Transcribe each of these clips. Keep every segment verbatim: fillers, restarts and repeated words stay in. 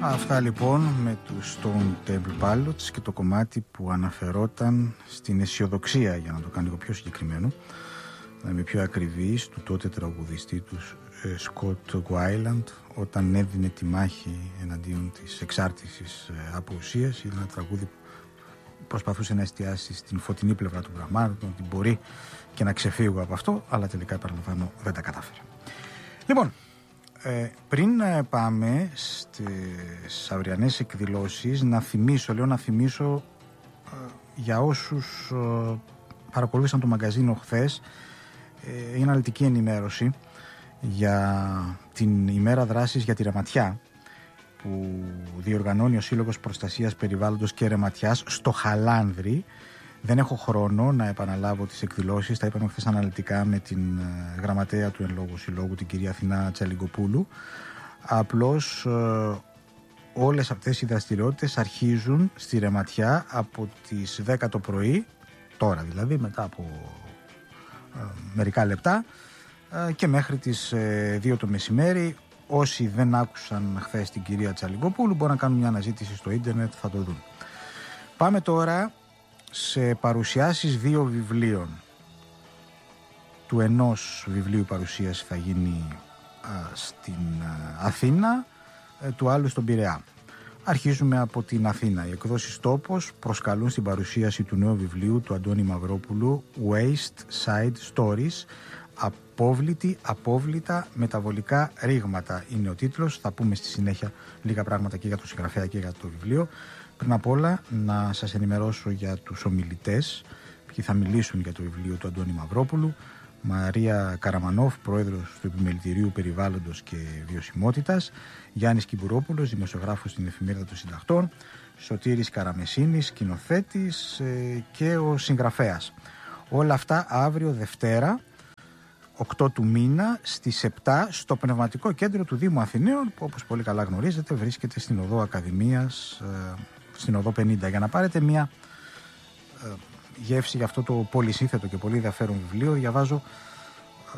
Αυτά λοιπόν με τους Stone Temple Pilots και το κομμάτι που αναφερόταν στην αισιοδοξία, για να το κάνω λίγο πιο συγκεκριμένο, να είμαι πιο ακριβής, του τότε τραγουδιστή τους Scott Weiland, όταν έδινε τη μάχη εναντίον της εξάρτησης από ουσίες. Ήταν ένα τραγούδι που προσπαθούσε να εστιάσει στην φωτεινή πλευρά του πραγμάτων, ότι μπορεί και να ξεφύγω από αυτό, αλλά τελικά, παραλαμβάνω, δεν τα κατάφερε. Λοιπόν, Ε, πριν πάμε στις αυριανές εκδηλώσεις, να θυμίσω, λέω να θυμίσω ε, για όσους ε, παρακολούθησαν το μαγκαζίνο χθες, ε, είναι αναλυτική ενημέρωση για την ημέρα δράσης για τη ρεματιά που διοργανώνει ο Σύλλογος Προστασίας Περιβάλλοντος και Ρεματιάς στο Χαλάνδρι. Δεν έχω χρόνο να επαναλάβω τις εκδηλώσεις, τα είπαμε χθες αναλυτικά με την ε, γραμματέα του εν λόγω συλλόγου, την κυρία Αθηνά Τσαλιγκοπούλου. Απλώς ε, όλες αυτές οι δραστηριότητες αρχίζουν στη Ρεματιά από τις δέκα το πρωί, τώρα δηλαδή, μετά από ε, μερικά λεπτά, ε, και μέχρι τις ε, δύο το μεσημέρι. Όσοι δεν άκουσαν χθες την κυρία Τσαλιγκοπούλου μπορούν να κάνουν μια αναζήτηση στο ίντερνετ, θα το δουν. Πάμε τώρα σε παρουσιάσεις δύο βιβλίων. Του ενός βιβλίου παρουσίαση θα γίνει α, στην α, Αθήνα, ε, του άλλου στον Πειραιά. Αρχίζουμε από την Αθήνα. Οι εκδόσεις Τόπος προσκαλούν στην παρουσίαση του νέου βιβλίου του Αντώνη Μαυρόπουλου Waste Side Stories, απόβλητη, απόβλητα, μεταβολικά ρήγματα είναι ο τίτλος. Θα πούμε στη συνέχεια λίγα πράγματα και για το συγγραφέα και για το βιβλίο. Πριν απ' όλα να σας ενημερώσω για τους ομιλητές, ποιοι θα μιλήσουν για το βιβλίο του Αντώνη Μαυρόπουλου. Μαρία Καραμανόφ, πρόεδρος του Επιμελητηρίου Περιβάλλοντος και Βιωσιμότητας, Γιάννης Κυμπουρόπουλος, δημοσιογράφος στην Εφημερίδα των Συντακτών, Σωτήρης Καραμεσίνης, σκηνοθέτης ε, και ο συγγραφέας. Όλα αυτά αύριο Δευτέρα, οκτώ του μήνα, στις επτά, στο Πνευματικό Κέντρο του Δήμου Αθηναίων, που όπως πολύ καλά γνωρίζετε βρίσκεται στην Οδό Ακαδημίας, ε, στην Οδό πενήντα. Για να πάρετε μια ε, γεύση για αυτό το πολυσύνθετο και πολύ ενδιαφέρον βιβλίο, διαβάζω ε,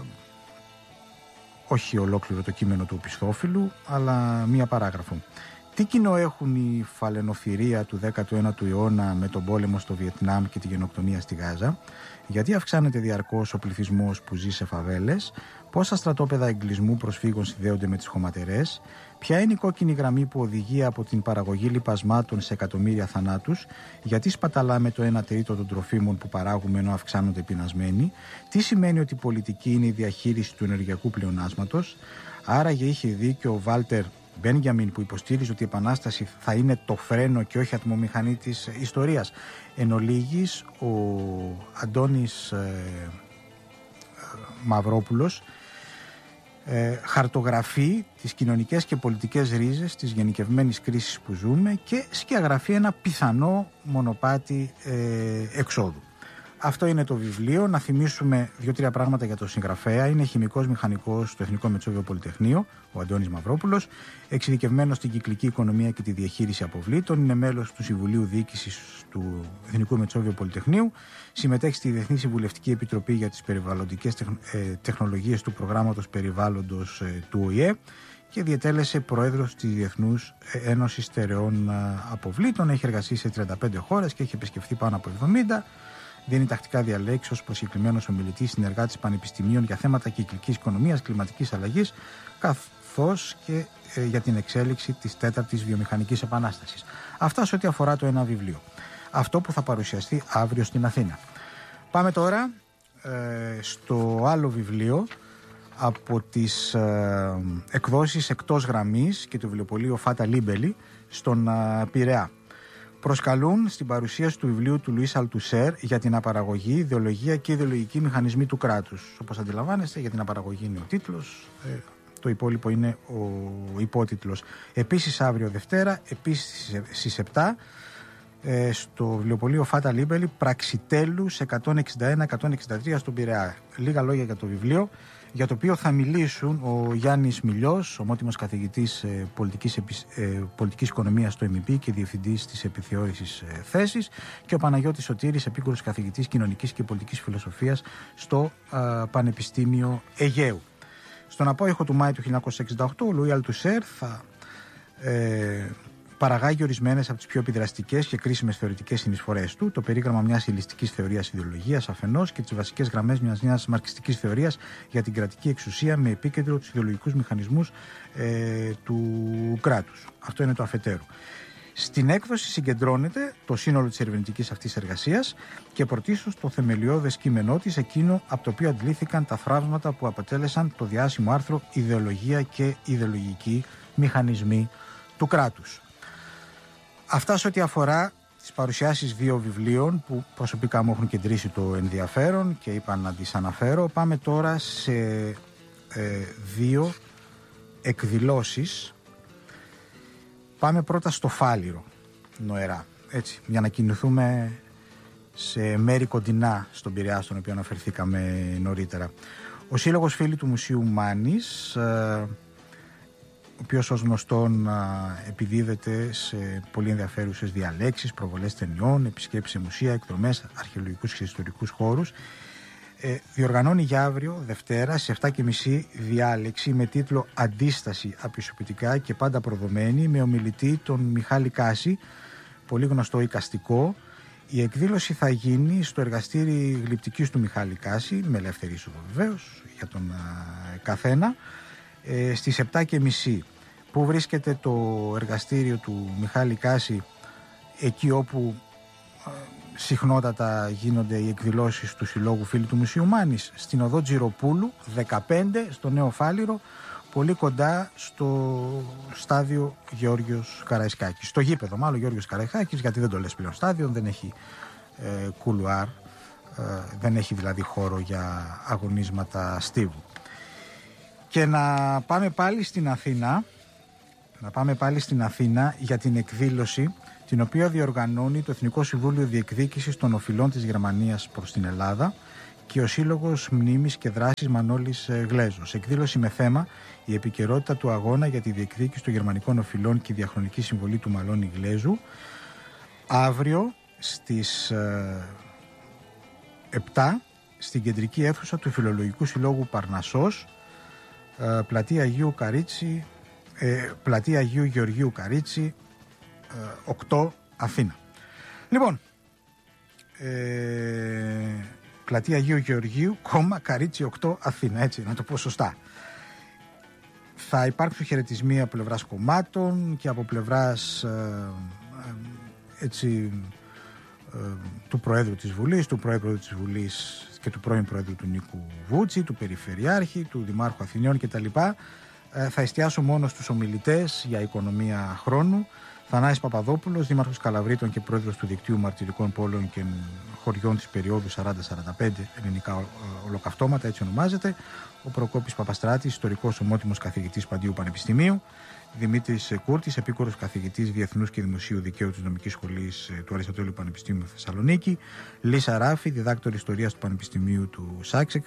όχι ολόκληρο το κείμενο του Οπισθόφυλλου, αλλά μία παράγραφο. Τι κοινό έχουν η φαλαινοθυρία του δέκατου ένατου αιώνα με τον πόλεμο στο Βιετνάμ και τη γενοκτονία στη Γάζα? Γιατί αυξάνεται διαρκώς ο πληθυσμός που ζει σε φαβέλες? Πόσα στρατόπεδα εγκλισμού προσφύγων συνδέονται με τις χωματερές? Ποια είναι η κόκκινη γραμμή που οδηγεί από την παραγωγή λιπασμάτων σε εκατομμύρια θανάτους? Γιατί σπαταλάμε το ένα τρίτο των τροφίμων που παράγουμε ενώ αυξάνονται οι πεινασμένοι? Τι σημαίνει ότι η πολιτική είναι η διαχείριση του ενεργειακού πλεονάσματος? Άραγε είχε δίκιο ο Βάλτερ Μπένιαμιν που υποστήριζε ότι η Επανάσταση θα είναι το φρένο και όχι ατμομηχανή της ιστορίας? Εν ολίγης, ο Αντώνης ε, ε, Μαυρόπουλος ε, χαρτογραφεί τις κοινωνικές και πολιτικές ρίζες της γενικευμένης κρίσης που ζούμε και σκιαγραφεί ένα πιθανό μονοπάτι ε, εξόδου. Αυτό είναι το βιβλίο. Να θυμίσουμε δύο-τρία πράγματα για το συγγραφέα. Είναι χημικός μηχανικός στο Εθνικό Μετσόβιο Πολυτεχνείο, ο Αντώνης Μαυρόπουλος, εξειδικευμένος στην κυκλική οικονομία και τη διαχείριση αποβλήτων. Είναι μέλος του Συμβουλίου Διοίκησης του Εθνικού Μετσόβιο Πολυτεχνείου. Συμμετέχει στη Διεθνή Συμβουλευτική Επιτροπή για τις Περιβαλλοντικές Τεχνολογίες του Προγράμματος Περιβάλλοντος του Ο Η Ε και διετέλεσε πρόεδρος της Διεθνούς Ένωσης Στερεών Αποβλήτων. Έχει εργαστεί σε τριάντα πέντε χώρες και έχει επισκεφθεί πάνω από εβδομήντα. Δίνει τακτικά διαλέξεις ως προσκεκλημένος ομιλητής, συνεργάτης πανεπιστημίων για θέματα κυκλικής οικονομίας, κλιματικής αλλαγής, καθώς και ε, για την εξέλιξη της τέταρτης βιομηχανικής επανάστασης. Αυτά σε ό,τι αφορά το ένα βιβλίο. Αυτό που θα παρουσιαστεί αύριο στην Αθήνα. Πάμε τώρα ε, στο άλλο βιβλίο από τις ε, εκδόσεις Εκτός Γραμμής και το βιβλιοπωλείο Φάτα Λίμπελη στον ε, Πειραιά. Προσκαλούν στην παρουσίαση του βιβλίου του Λουίς Αλτουσέρ για την απαραγωγή, ιδεολογία και ιδεολογικοί μηχανισμοί του κράτους. Όπως αντιλαμβάνεστε, για την απαραγωγή είναι ο τίτλος, ε, το υπόλοιπο είναι ο υπότιτλος. Επίσης αύριο Δευτέρα, επίσης στις επτά, ε, στο βιβλιοπωλείο Φάτα Λίμπελη, Πραξιτέλους εκατόν εξήντα ένα εκατόν εξήντα τρία στον Πειραιά. Λίγα λόγια για το βιβλίο, για το οποίο θα μιλήσουν ο Γιάννης Μιλιός, ομότιμος καθηγητής ε, πολιτικής, ε, πολιτικής οικονομίας στο Εμ Ι Πι και διευθυντής της επιθεώρησης ε, θέσης, και ο Παναγιώτης Σωτήρης, επίκουρος καθηγητής κοινωνικής και πολιτικής φιλοσοφίας στο ε, Πανεπιστήμιο Αιγαίου. Στον απόϊχο του Μάη του χίλια εννιακόσια εξήντα οκτώ, ο Λουί Αλτουσέρ θα ε, παραγάγει ορισμένες από τις πιο επιδραστικές και κρίσιμες θεωρητικές συνεισφορές του, το περίγραμμα μιας υλιστικής θεωρίας ιδεολογίας αφενός και τις βασικές γραμμές μιας νέας μαρξιστικής θεωρίας για την κρατική εξουσία με επίκεντρο τους ιδεολογικούς μηχανισμούς ε, του κράτους. Αυτό είναι το αφετέρου. Στην έκδοση συγκεντρώνεται το σύνολο της ερευνητικής αυτής εργασίας και πρωτίστως το θεμελιώδες κείμενό της, εκείνο από το οποίο αντλήθηκαν τα θραύματα που αποτέλεσαν το διάσημο άρθρο «Ιδεολογία και ιδεολογικοί μηχανισμοί του κράτους». Αυτά σε ό,τι αφορά τις παρουσιάσεις δύο βιβλίων που προσωπικά μου έχουν κεντρήσει το ενδιαφέρον και είπα να τις αναφέρω. Πάμε τώρα σε ε, δύο εκδηλώσεις. Πάμε πρώτα στο Φάληρο, Νοερά, έτσι, για να κινηθούμε σε μέρη κοντινά στον Πειραιά, στον οποίο αναφερθήκαμε νωρίτερα. Ο Σύλλογος Φίλοι του Μουσείου Μάνης, ε, ο οποίος ως γνωστόν επιδίδεται σε πολύ ενδιαφέρουσες διαλέξεις, προβολές ταινιών, επισκέψεις σε μουσεία, εκδρομές, αρχαιολογικούς και ιστορικούς χώρους, ε, διοργανώνει για αύριο, Δευτέρα, σε επτά και μισή διάλεξη με τίτλο «Αντίσταση απεισωπητικά και πάντα προδομένη», με ομιλητή τον Μιχάλη Κάση, πολύ γνωστό εικαστικό. Η εκδήλωση θα γίνει στο εργαστήρι γλυπτικής του Μιχάλη Κάση, με ελεύθερη είσοδο βεβαίως για τον α, καθένα, ε, στις επτά και μισή. Πού βρίσκεται το εργαστήριο του Μιχάλη Κάση? Εκεί όπου ε, συχνότατα γίνονται οι εκδηλώσεις του Συλλόγου Φίλοι του Μουσείου Μάνης, στην οδό Τζιροπούλου δεκαπέντε, στο Νέο Φάληρο, πολύ κοντά στο στάδιο Γεώργιος Καραϊσκάκης, στο γήπεδο μάλλον Γεώργιος Καραϊσκάκης, γιατί δεν το λες πλέον στάδιο, δεν έχει ε, κουλουάρ, ε, δεν έχει δηλαδή χώρο για αγωνίσματα στίβου. Και να πάμε πάλι στην Αθήνα, να πάμε πάλι στην Αθήνα για την εκδήλωση την οποία διοργανώνει το Εθνικό Συμβούλιο Διεκδίκησης των Οφειλών της Γερμανίας προς την Ελλάδα και ο Σύλλογος Μνήμης και Δράσης Μανώλης Γλέζος. Εκδήλωση με θέμα η επικαιρότητα του αγώνα για τη διεκδίκηση των γερμανικών οφειλών και η διαχρονική συμβολή του Μαλώνη Γλέζου. Αύριο στις επτά στην κεντρική αίθουσα του Φιλολογικού Συλλόγου Παρνασσός, πλατεία Αγίου Καρίτσι, ε, πλατεία Αγίου Γεωργίου Καρίτσι, ε, οκτώ, Αθήνα. Λοιπόν, ε, πλατεία Αγίου Γεωργίου, κόμμα Καρίτσι οκτώ, Αθήνα, έτσι να το πω σωστά. Θα υπάρξουν χαιρετισμοί από πλευράς κομμάτων και από πλευράς ε, ε, έτσι, ε, του Προέδρου της Βουλής, του Προέδρου της Βουλής και του πρώην Προέδρου του Νίκου Βούτσι, του Περιφερειάρχη, του Δημάρχου Αθηνιών κτλ. Ε, θα εστιάσω μόνο στους ομιλητές για οικονομία χρόνου. Θανάης Παπαδόπουλος, Δήμαρχος Καλαβρίτων και Πρόεδρος του Δικτύου Μαρτυρικών Πόλεων και Χωριών της περίοδου σαράντα σαράντα πέντε, ελληνικά ολοκαυτώματα, έτσι ονομάζεται. Ο Προκόπης Παπαστράτης, ιστορικός ομότιμος καθηγητής Παντίου Πανεπιστημίου. Δημήτρης Κούρτης, επίκορος καθηγητής Διεθνούς και Δημοσίου Δικαίου της Νομικής Σχολής του Αριστοτέλειου Πανεπιστήμιου Θεσσαλονίκη. Λίσα Ράφη, διδάκτορ Ιστορίας του Πανεπιστημίου του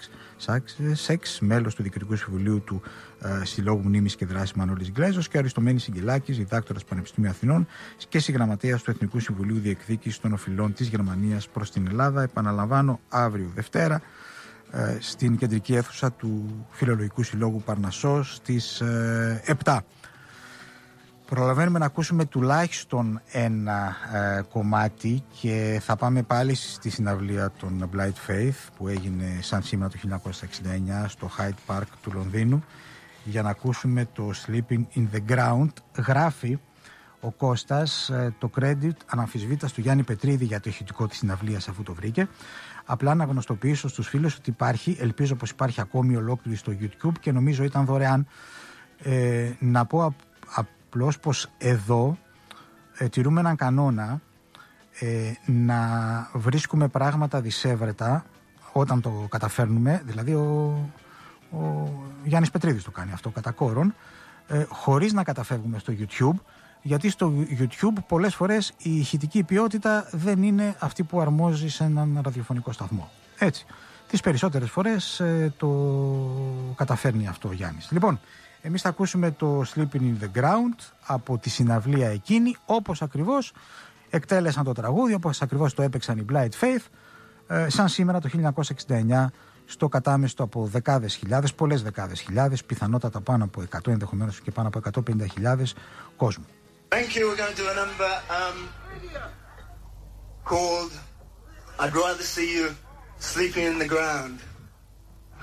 Σάξεξ, μέλος του Διοικητικού Συμβουλίου του ε, Συλλόγου Μνήμης και Δράσης Μανώλης Γλέζος, και Αριστομένης Σιγγελάκης, διδάκτορας Πανεπιστημίου Αθηνών και συγγραμματέας του Εθνικού Συμβουλίου Διεκδίκησης των Οφειλών της Γερμανίας προς την Ελλάδα. Επαναλαμβάνω, αύριο Δευτέρα, ε, στην κεντρική αίθουσα του Φιλολογικού Συλλόγου Παρνασσός στις ε, επτά. Προλαβαίνουμε να ακούσουμε τουλάχιστον ένα ε, κομμάτι και θα πάμε πάλι στη συναυλία των Blind Faith που έγινε σαν σήμερα το χίλια εννιακόσια εξήντα εννιά στο Hyde Park του Λονδίνου, για να ακούσουμε το Sleeping in the Ground. Γράφει ο Κώστας ε, το credit αναμφισβήτας του Γιάννη Πετρίδη για το ηχητικό της συναυλίας, αφού το βρήκε. Απλά να γνωστοποιήσω στους φίλους ότι υπάρχει, ελπίζω πως υπάρχει ακόμη ολόκληρη στο YouTube και νομίζω ήταν δωρεάν. Ε, να πω α, απλώς πως εδώ ε, τηρούμε έναν κανόνα ε, να βρίσκουμε πράγματα δισεύρετα όταν το καταφέρνουμε, δηλαδή ο, ο Γιάννης Πετρίδης το κάνει αυτό κατά κόρον, ε, χωρίς να καταφεύγουμε στο YouTube, γιατί στο YouTube πολλές φορές η ηχητική ποιότητα δεν είναι αυτή που αρμόζει σε έναν ραδιοφωνικό σταθμό. Έτσι, τις περισσότερες φορές ε, το καταφέρνει αυτό ο Γιάννης. Λοιπόν, εμείς θα ακούσουμε το Sleeping in the Ground από τη συναυλία εκείνη, όπως ακριβώς εκτέλεσαν το τραγούδι, όπως ακριβώς το έπαιξαν οι Blind Faith, ε, σαν σήμερα το χίλια εννιακόσια εξήντα εννιά στο κατάμεστο από δεκάδες χιλιάδες, πολλές δεκάδες χιλιάδες, πιθανότατα πάνω από εκατό, ενδεχομένως και πάνω από εκατόν πενήντα χιλιάδες κόσμου. Thank you. We're going to do a number um, called I'd Rather See You Sleeping in the Ground.